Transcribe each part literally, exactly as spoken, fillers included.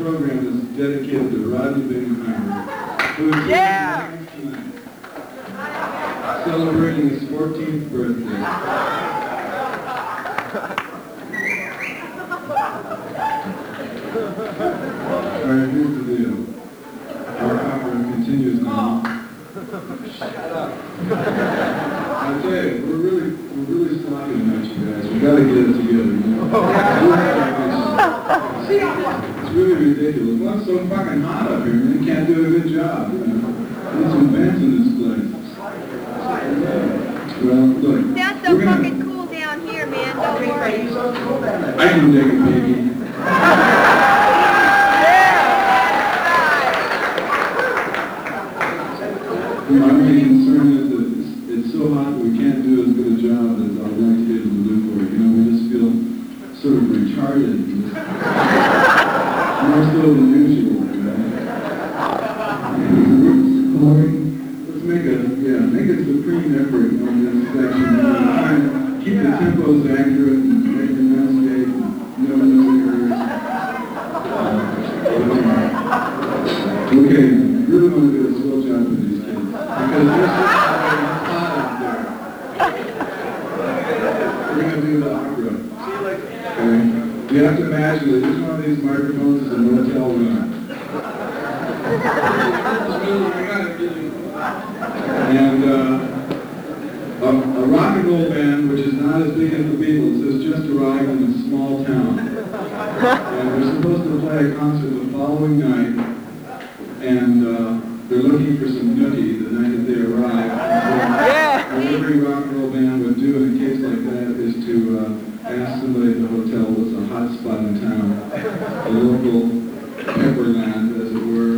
program is dedicated to Rodney Bingheimer, who is Yeah! tonight, celebrating his fourteenth birthday. Alright, here's the deal. Our opera continues now. Shut up. I tell you, we're really, we're really sloppy tonight, you guys. We gotta get it together, you know? It's really ridiculous. Well, it's so fucking hot up here, man. You can't do a good job, you know? There's some vents in this place. Well, look. That's so we're gonna, fucking cool down here, man. Don't worry. I can dig it, baby. My main concern is that it's, it's so hot that we can't do as good a job as I'd like to be able to do for it. You know, we just feel sort of retarded. More so than usual, you know. Let's make a, yeah, make a supreme effort on this section. You know, try and keep the tempos accurate and make the enunciate and know no errors. Uh, okay, really want to do a swell job with these kids. Because they're so hot out there. We're going to do the opera. Okay? You have to imagine that each one of these microphones is a motel room. And uh, a, a rock and roll band, which is not as big as the Beatles, has just arrived in a small town. And they're supposed to play a concert the following night. And uh, they're looking for some nookie the night that they arrive. So Yeah. what every rock and roll band would do in a case like that is to uh, ask somebody at the hotel what's a hot spot in town, a local pepperland, as it were.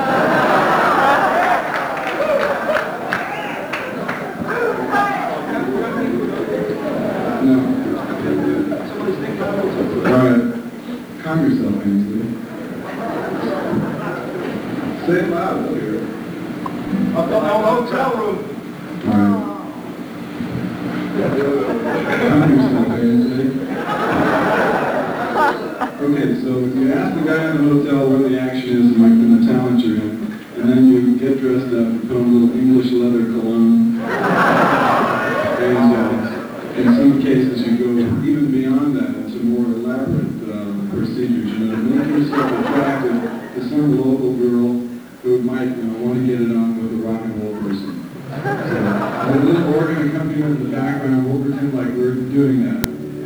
No. All right. Calm yourself, Ainsley. Say it loud up here. Up on the hotel room. All right. Calm yourself, Ainsley. Okay, so you ask the guy in the hotel what the action is and like in the talent you're in, and then you get dressed up and put on a little English leather cologne. And uh, in some cases you go even beyond that into more elaborate uh, procedures, you know, to make yourself attractive to some local girl who might, you know, want to get it on with a rock and roll person. So, with a little organ accompaniment in the background, we'll pretend like we're doing that.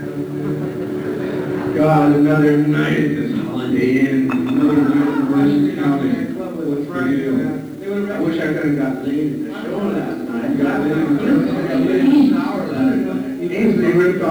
God, another night at this Holiday Inn, another night in Orange County. What's the deal? I wish I could have got laid at the show last night. You got laid in the shower last night. Ainsley ripped off